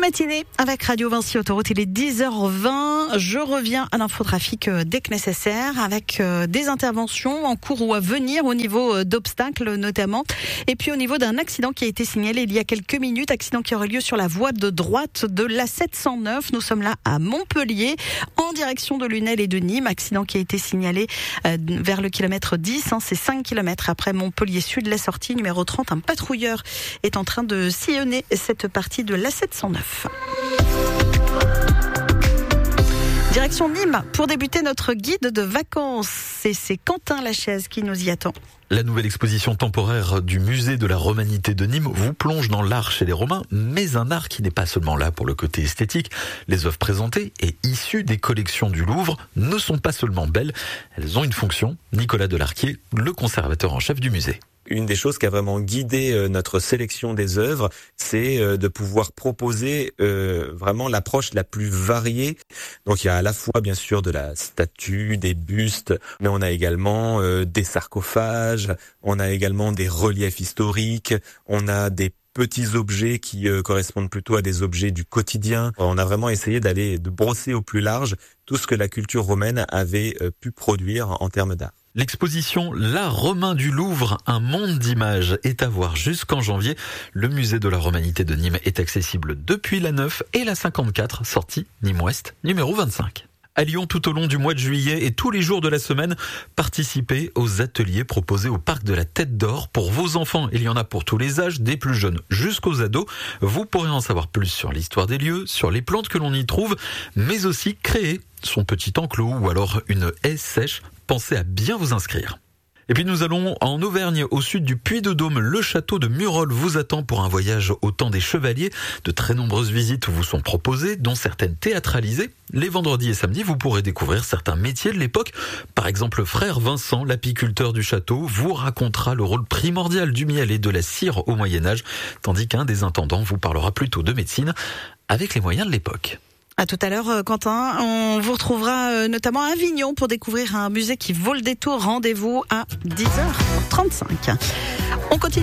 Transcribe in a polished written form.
matinée avec Radio Vinci Autoroute, il est 10h20. Je reviens à l'infotrafic dès que nécessaire avec des interventions en cours ou à venir au niveau d'obstacles notamment. Et puis au niveau d'un accident qui a été signalé il y a quelques minutes, accident qui aurait lieu sur la voie de droite de l'A709. Nous sommes là à Montpellier en direction de Lunel et de Nîmes. Accident qui a été signalé vers le kilomètre 10, c'est 5 km après Montpellier Sud, la sortie numéro 30. Un patrouilleur est en train de sillonner cette partie de l'A709. Direction Nîmes pour débuter notre guide de vacances. Et c'est Quentin Lachaise qui nous y attend. La nouvelle exposition temporaire du musée de la Romanité de Nîmes vous plonge dans l'art chez les Romains, mais un art qui n'est pas seulement là pour le côté esthétique. Les œuvres présentées et issues des collections du Louvre ne sont pas seulement belles, elles ont une fonction. Nicolas Delarquier, le conservateur en chef du musée. Une des choses qui a vraiment guidé notre sélection des œuvres, c'est de pouvoir proposer vraiment l'approche la plus variée. Donc il y a à la fois bien sûr de la statue, des bustes, mais on a également des sarcophages, on a également des reliefs historiques, on a des petits objets qui correspondent plutôt à des objets du quotidien. On a vraiment essayé de brosser au plus large tout ce que la culture romaine avait pu produire en termes d'art. L'exposition L'art romain du Louvre, un monde d'images est à voir jusqu'en janvier. Le musée de la Romanité de Nîmes est accessible depuis la 9 et la 54, sortie Nîmes-Ouest, numéro 25. À Lyon, tout au long du mois de juillet et tous les jours de la semaine, participez aux ateliers proposés au parc de la Tête d'Or pour vos enfants. Il y en a pour tous les âges, des plus jeunes jusqu'aux ados. Vous pourrez en savoir plus sur l'histoire des lieux, sur les plantes que l'on y trouve, mais aussi créer son petit enclos ou alors une haie sèche. Pensez à bien vous inscrire. Et puis nous allons en Auvergne, au sud du Puy-de-Dôme. Le château de Murol vous attend pour un voyage au temps des chevaliers. De très nombreuses visites vous sont proposées, dont certaines théâtralisées. Les vendredis et samedis, vous pourrez découvrir certains métiers de l'époque. Par exemple, frère Vincent, l'apiculteur du château, vous racontera le rôle primordial du miel et de la cire au Moyen-Âge, tandis qu'un des intendants vous parlera plutôt de médecine avec les moyens de l'époque. À tout à l'heure, Quentin. On vous retrouvera notamment à Avignon pour découvrir un musée qui vaut le détour. Rendez-vous à 10h35. On continue.